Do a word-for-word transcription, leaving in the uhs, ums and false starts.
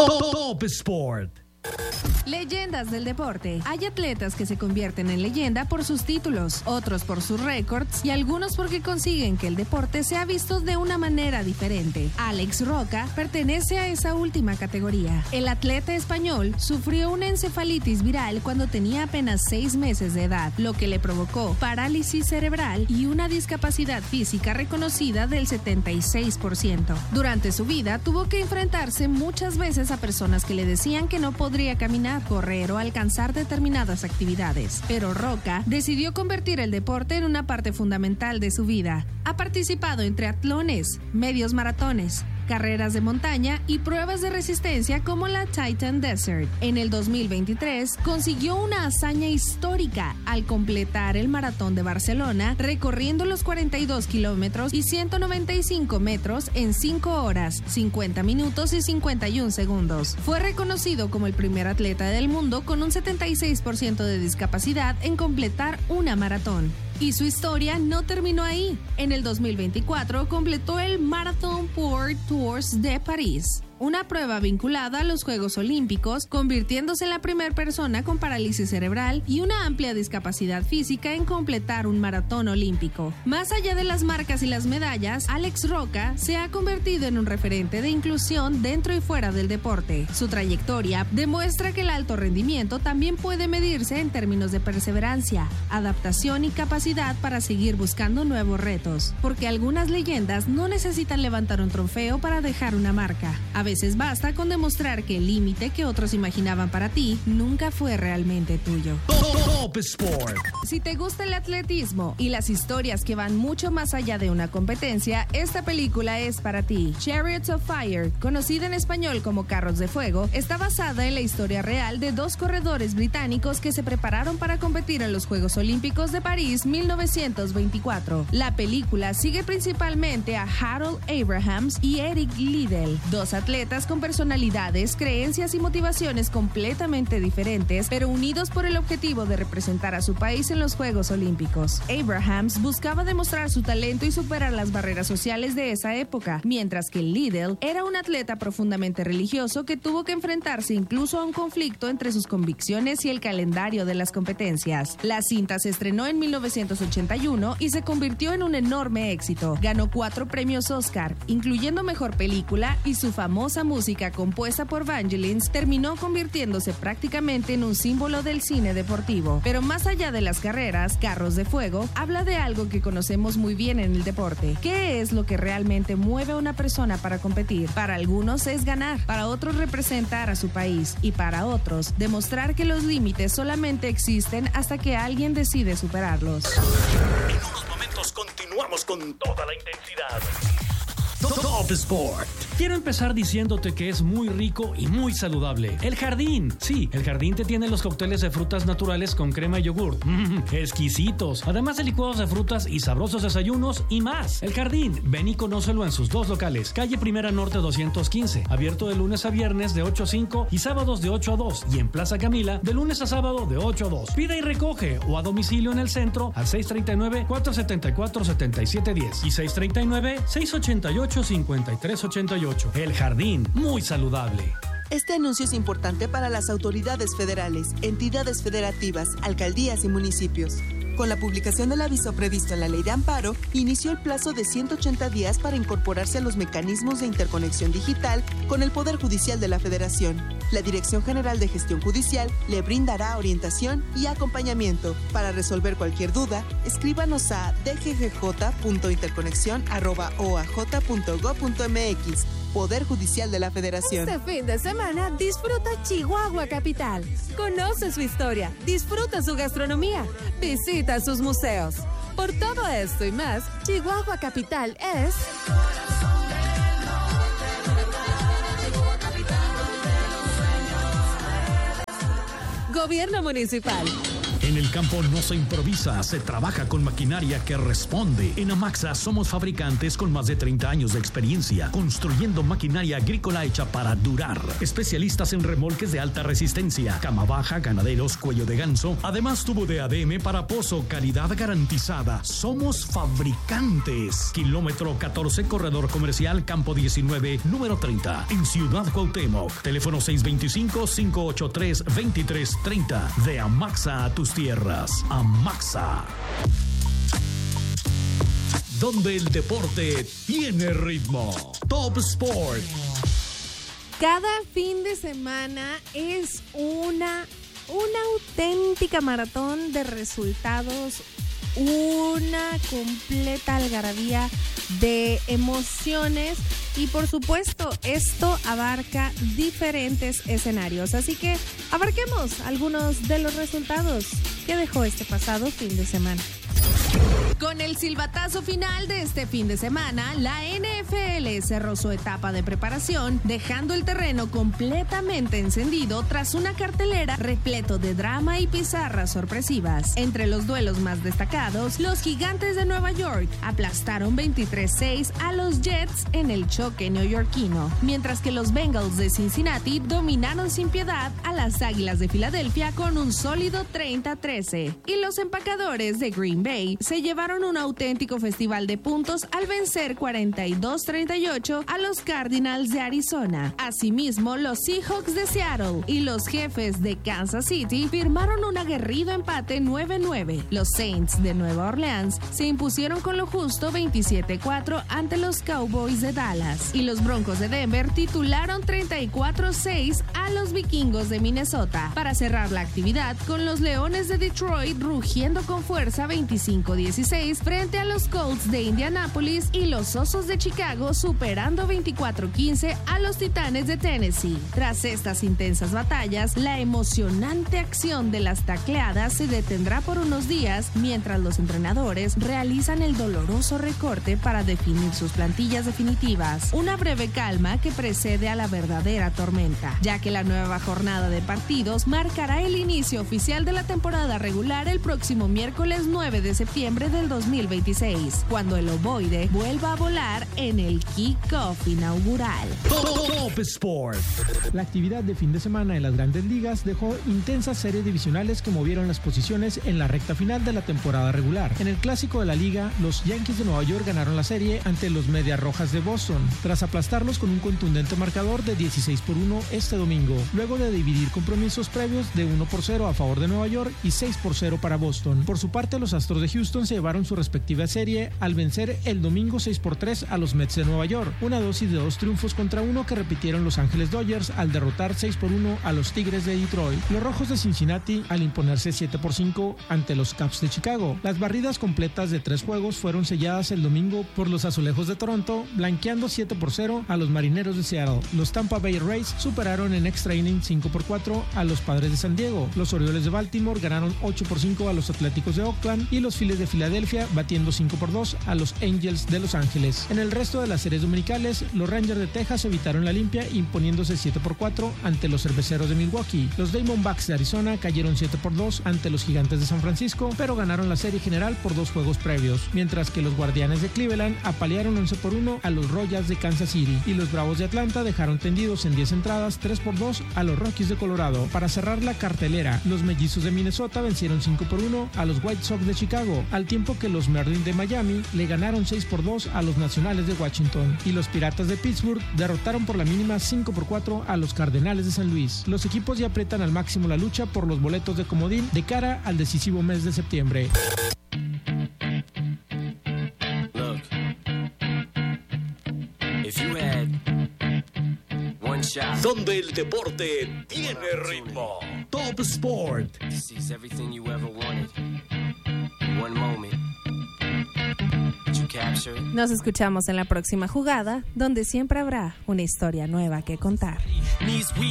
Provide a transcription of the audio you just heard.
Top Sport. Leyendas del deporte. Hay atletas que se convierten en leyenda por sus títulos, otros por sus récords y algunos porque consiguen que el deporte sea visto de una manera diferente. Alex Roca pertenece a esa última categoría. El atleta español sufrió una encefalitis viral cuando tenía apenas seis meses de edad, lo que le provocó parálisis cerebral y una discapacidad física reconocida del setenta y seis por ciento. Durante su vida tuvo que enfrentarse muchas veces a personas que le decían que no podría caminar, correr o alcanzar determinadas actividades. Pero Roca decidió convertir el deporte en una parte fundamental de su vida. Ha participado en triatlones, medios maratones, carreras de montaña y pruebas de resistencia como la Titan Desert. En el dos mil veintitrés consiguió una hazaña histórica al completar el maratón de Barcelona, recorriendo los cuarenta y dos kilómetros y ciento noventa y cinco metros en cinco horas, cincuenta minutos y cincuenta y un segundos. Fue reconocido como el primer atleta del mundo con un setenta y seis por ciento de discapacidad en completar una maratón. Y su historia no terminó ahí. En el dos mil veinticuatro completó el Marathon pour Tours de París, una prueba vinculada a los Juegos Olímpicos, convirtiéndose en la primera persona con parálisis cerebral y una amplia discapacidad física en completar un maratón olímpico. Más allá de las marcas y las medallas, Alex Roca se ha convertido en un referente de inclusión dentro y fuera del deporte. Su trayectoria demuestra que el alto rendimiento también puede medirse en términos de perseverancia, adaptación y capacidad para seguir buscando nuevos retos, porque algunas leyendas no necesitan levantar un trofeo para dejar una marca. A veces basta con demostrar que el límite que otros imaginaban para ti nunca fue realmente tuyo. Top Sport. Si te gusta el atletismo y las historias que van mucho más allá de una competencia, esta película es para ti. Chariots of Fire, conocida en español como Carros de Fuego, está basada en la historia real de dos corredores británicos que se prepararon para competir en los Juegos Olímpicos de París mil novecientos veinticuatro. La película sigue principalmente a Harold Abrahams y Eric Liddell, dos atletas con personalidades, creencias y motivaciones completamente diferentes, pero unidos por el objetivo de representar a su país en los Juegos Olímpicos. Abrahams buscaba demostrar su talento y superar las barreras sociales de esa época, mientras que Liddell era un atleta profundamente religioso que tuvo que enfrentarse incluso a un conflicto entre sus convicciones y el calendario de las competencias. La cinta se estrenó en mil novecientos ochenta y uno y se convirtió en un enorme éxito. Ganó cuatro premios Oscar, incluyendo Mejor Película, y su famosa música compuesta por Vangelis terminó convirtiéndose prácticamente en un símbolo del cine deportivo. Pero más allá de las carreras, Carros de Fuego habla de algo que conocemos muy bien en el deporte. ¿Qué es lo que realmente mueve a una persona para competir? Para algunos es ganar, para otros representar a su país y para otros demostrar que los límites solamente existen hasta que alguien decide superarlos. En unos momentos continuamos con toda la intensidad. Top Sport. Quiero empezar diciéndote que es muy rico y muy saludable. El Jardín. Sí, el Jardín te tiene los cócteles de frutas naturales con crema y yogur. Mmm, exquisitos. Además de licuados de frutas y sabrosos desayunos y más. El Jardín. Ven y conócelo en sus dos locales. Calle Primera Norte doscientos quince. Abierto de lunes a viernes de ocho a cinco y sábados de ocho a dos. Y en Plaza Camila de lunes a sábado de ocho a dos. Pide y recoge o a domicilio en el centro al seis tres nueve, cuatro siete cuatro, siete siete uno cero y seis tres nueve, seis ocho ocho, cinco tres ocho ocho. El Jardín, muy saludable. Este anuncio es importante para las autoridades federales, entidades federativas, alcaldías y municipios. Con la publicación del aviso previsto en la Ley de Amparo, inició el plazo de ciento ochenta días para incorporarse a los mecanismos de interconexión digital con el Poder Judicial de la Federación. La Dirección General de Gestión Judicial le brindará orientación y acompañamiento. Para resolver cualquier duda, escríbanos a d g g j punto interconexión arroba o a j punto gob punto m x. Poder Judicial de la Federación. Este fin de semana disfruta Chihuahua Capital. Conoce su historia, disfruta su gastronomía, visita sus museos. Por todo esto y más, Chihuahua Capital es... Gobierno Municipal. En el campo no se improvisa, se trabaja con maquinaria que responde. En Amaxa somos fabricantes con más de treinta años de experiencia, construyendo maquinaria agrícola hecha para durar. Especialistas en remolques de alta resistencia, cama baja, ganaderos, cuello de ganso. Además, tubo de A D M para pozo, calidad garantizada. Somos fabricantes. Kilómetro catorce, corredor comercial, campo diecinueve, número treinta, en Ciudad Cuauhtémoc. Teléfono seis dos cinco, cinco ocho tres, dos tres tres cero. De Amaxa a tus tierras. Amaxa. Donde el deporte tiene ritmo. Top Sport. Cada fin de semana es una, una auténtica maratón de resultados, una completa algarabía de emociones y por supuesto esto abarca diferentes escenarios, así que abarquemos algunos de los resultados que dejó este pasado fin de semana. Con el silbatazo final de este fin de semana, la N F L cerró su etapa de preparación, dejando el terreno completamente encendido tras una cartelera repleto de drama y pizarras sorpresivas. Entre los duelos más destacados, los Gigantes de Nueva York aplastaron veintitrés seis a los Jets en el choque neoyorquino, mientras que los Bengals de Cincinnati dominaron sin piedad a las Águilas de Filadelfia con un sólido treinta a trece. Y los empacadores de Green Bay se llevaron un auténtico festival de puntos al vencer cuarenta y dos treinta y ocho a los Cardinals de Arizona. Asimismo, los Seahawks de Seattle y los Jefes de Kansas City firmaron un aguerrido empate nueve a nueve. Los Saints de Nueva Orleans se impusieron con lo justo veintisiete a cuatro ante los Cowboys de Dallas. Y los Broncos de Denver titularon treinta y cuatro a seis a los Vikingos de Minnesota. Para cerrar la actividad con los Leones de Detroit rugiendo con fuerza veinticinco a dieciséis frente a los Colts de Indianápolis y los Osos de Chicago superando veinticuatro a quince a los Titanes de Tennessee. Tras estas intensas batallas, la emocionante acción de las tacleadas se detendrá por unos días mientras los entrenadores realizan el doloroso recorte para definir sus plantillas definitivas. Una breve calma que precede a la verdadera tormenta, ya que la nueva jornada de partidos marcará el inicio oficial de la temporada regular el próximo miércoles nueve de septiembre del dos mil veintiséis, cuando el ovoide vuelva a volar en el kickoff inaugural. Top Sport. La actividad de fin de semana en las Grandes Ligas dejó intensas series divisionales que movieron las posiciones en la recta final de la temporada regular. En el clásico de la liga, los Yankees de Nueva York ganaron la serie ante los Medias Rojas de Boston, tras aplastarlos con un contundente marcador de dieciséis por uno este domingo, luego de dividir compromisos previos de uno por cero a favor de Nueva York y seis por cero para Boston. Por su parte, los Astros de Houston se llevaron su respectiva serie al vencer el domingo seis por tres a los Mets de Nueva York, una dosis de dos triunfos contra uno que repitieron Los Ángeles Dodgers al derrotar seis por uno a los Tigres de Detroit. Los Rojos de Cincinnati al imponerse siete por cinco ante los Cubs de Chicago. Las barridas completas de tres juegos fueron selladas el domingo por los Azulejos de Toronto, blanqueando siete por cero a los Marineros de Seattle. Los Tampa Bay Rays superaron en extra inning cinco por cuatro a los Padres de San Diego. Los Orioles de Baltimore ganaron ocho por cinco a los Atléticos de Oakland y los Phillies de Filadelfia batiendo cinco por dos a los Angels de Los Ángeles. En el resto de las series dominicales, los Rangers de Texas evitaron la limpia imponiéndose siete por cuatro ante los Cerveceros de Milwaukee. Los Diamondbacks de Arizona cayeron siete por dos ante los Gigantes de San Francisco, pero ganaron la serie general por dos juegos previos, mientras que los Guardianes de Cleveland apalearon once por uno a los Royals de Kansas City y los Bravos de Atlanta dejaron tendidos en diez entradas tres por dos a los Rockies de Colorado. Para cerrar la cartelera, los Mellizos de Minnesota vencieron cinco por uno a los White Sox de Chicago, al tiempo que los Marlins de Miami le ganaron seis por dos a los Nacionales de Washington y los Piratas de Pittsburgh derrotaron por la mínima cinco por cuatro a los Cardenales de San Luis. Los equipos ya aprietan al máximo la lucha por los boletos de comodín de cara al decisivo mes de septiembre. Look, if you had one shot, donde el deporte tiene ritmo. Top Sport. this is everything you ever wanted. One moment. Did you capture it? Nos escuchamos en la próxima jugada, donde siempre habrá una historia nueva que contar.